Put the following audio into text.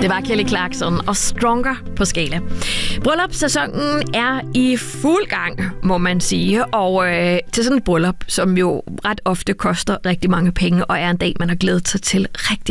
Det var Kelly Clarkson og Stronger på Skala. Bryllupssæsonen er i fuld gang, må man sige. Og til sådan et bryllup, som jo ret ofte koster rigtig mange penge, og er en dag, man har glædet sig til rigtig